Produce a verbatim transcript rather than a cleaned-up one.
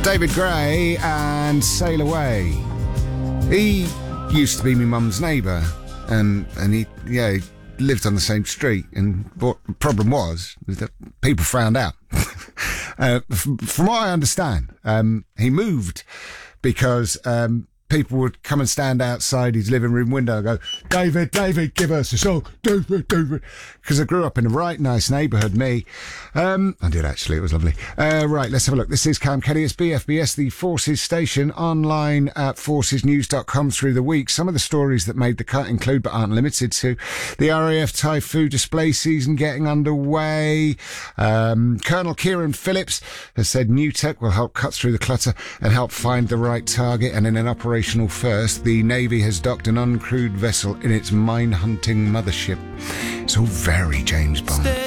David Gray and Sail Away. He used to be my mum's neighbour, and and he yeah he lived on the same street. And what the problem was was that people found out. uh, from, from what I understand, um, he moved because um, people would come and stand outside his living room window and go, "David, David, give us a song, David, David." Because I grew up in a right nice neighbourhood, me. Um, I did actually, it was lovely. Uh, right, let's have a look. This is Cam Kelly, it's B F B S, the Forces station, online at forces news dot com through the week. Some of the stories that made the cut include, but aren't limited to, the R A F Typhoon display season getting underway. Um, Colonel Kieran Phillips has said new tech will help cut through the clutter and help find the right target. And in an operational first, the Navy has docked an uncrewed vessel in its mine-hunting mothership. It's all very James Bond.